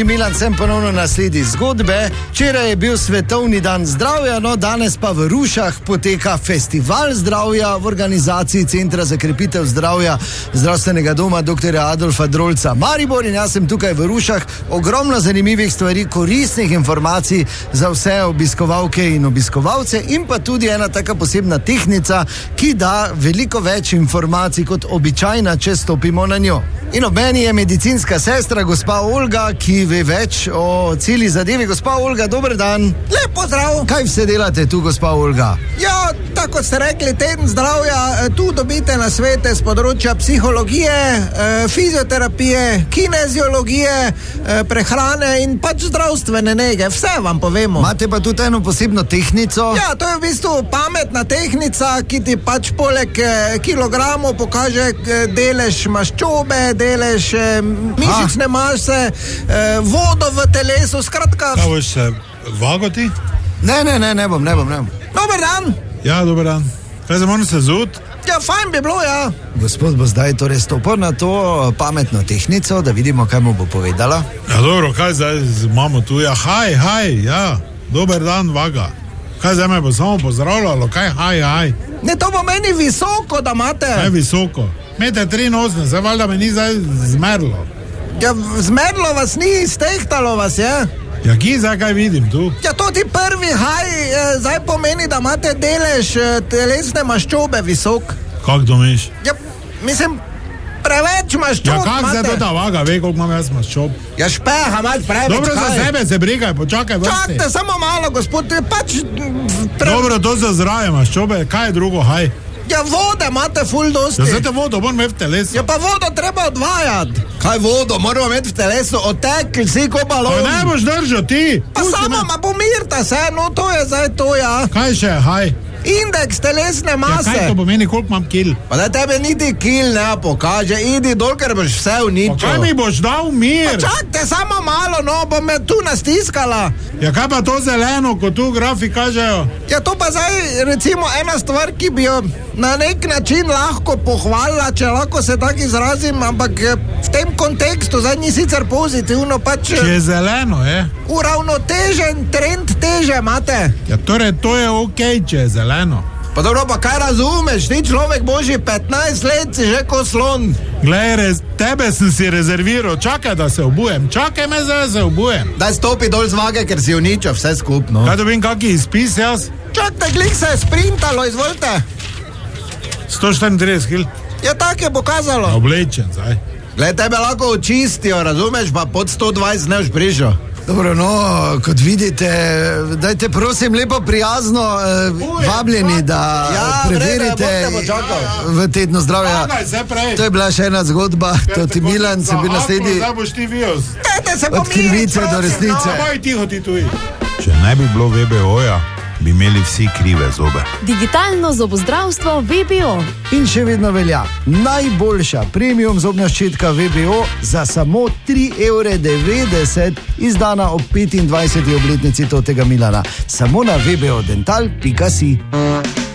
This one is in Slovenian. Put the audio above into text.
Toti Milan, sem ponovno na sledi zgodbe. Včeraj je bil svetovni dan zdravja, no danes pa v Rušah poteka festival zdravja v organizaciji Centra za krepitev zdravja zdravstvenega doma dr. Adolfa Drolca Maribor in jaz sem tukaj v Rušah. Ogromno zanimivih stvari, koristnih informacij za vse obiskovalke in obiskovalce in pa tudi ena taka posebna tehnica, ki da veliko več informacij kot običajna, če stopimo na njo. In ob meni je medicinska sestra, gospa Olga, ki ve več o celi zadevi. Gospa Olga, dober dan. Lep pozdrav. Kaj vse delate tu, gospa Olga? Ja, tako ste rekli, teden zdravja, tu dobite nasvete z področja psihologije, fizioterapije, kineziologije, prehrane in pač zdravstvene nege. Vse vam povemo. Imate pa tudi eno posebno tehnico? Ja, to je v bistvu pametna tehnica, ki ti pač poleg kilogramov pokaže delež maščobe, delež mišične mase, vodo v telesu, skratka... Kaj boš se vagoti? Ne bom. Dober dan! Ja, dober dan. Kaj se moram se zut? Ja, fajn bi bilo, ja. Gospod bo zdaj torej stopil na to pametno tehnico, da vidimo, kaj mu bo povedala. Ja, dobro, kaj zdaj imamo tu? Ja, haj, ja, dober dan, vaga. Kaj zdaj me bo samo pozdravljalo? Kaj haj? Ne, to bo meni visoko, da imate. Kaj visoko? 1,83 m, zdaj valjda me ni zdaj zmerlo. Ja, zmerlo vas ni, stehtalo vas je. Ja, ki zdaj kaj vidim tu? Ja, to ti prvi haj zdaj pomeni, da imate delež telesne maščobe visok. Kak to miš? Ja, mislim, preveč maščob Ja, kak zdaj to ta vaga, ve, koliko imam jaz maščob? Ja, špeha, malo preveč. Dobro, za sebe se brigaj, počakaj vrsti. Čakajte, samo malo, gospod, to je pač... Dobro, to za zdravje maščobe, kaj je drugo, haj? Ja, vode imate ful dosti. Ja, zdaj te vodo, moram imeti v telesu. Ja, pa vodo treba odvajati. Kaj vodo, moramo imeti v telesu, otekli si ko balon. Pa ne boš držal ti. Pa samo, ma pomirta se, no to je zdaj to, ja. Kaj še, haj? Indeks telesne mase. Ja, kaj to pomeni, koliko imam kil? Pa da tebe niti kil ne pokaže, idi dol, ker boš vse uničil. Pa kaj mi boš dal mir? Pa čakajte samo malo, no, bo me tu nastiskala. Ja, kaj pa to zeleno, ko tu grafi kažejo? Ja, to pa zdaj recimo ena stvar, ki bi jo na nek način lahko pohvalila, če lahko se tako izrazim, ampak v tem kontekstu zdaj ni sicer pozitivno, pač... Če je zeleno, je? Uravnotežen trend teže imate. Ja, torej to je okej, če je zeleno. Pa dobro, pa kaj razumeš, ti človek božji 15 let si že ko slon. Glej, tebe sem si rezerviral, čakaj, da se obujem, čakaj me zdaj, se obujem. Daj stopi dol z vage, ker si uničil vse skupno. Kaj dobim, kaki izpis jaz? Čakajte, glik se je sprintalo, izvolite. 134 kil. Ja, tak je pokazalo. Oblečen, zdaj. Glej, tebe lahko očistijo, razumeš, pa pod 120 ne boš prišel. Dobro, no, kot vidite, dajte prosim lepo prijazno vabljeni, da preverite v tednu zdravja. To je bila še ena zgodba, Toti Milan, se bi nasledi od krivice do resnice. Če ne bi bilo VBO-ja, bi imeli vsi krive zobe. Digitalno zobozdravstvo VBO. In še vedno velja najboljša premium zobna ščetka VBO za samo 3,90 €, izdana ob 25. obletnici Totega Milana. Samo na vbodental.si.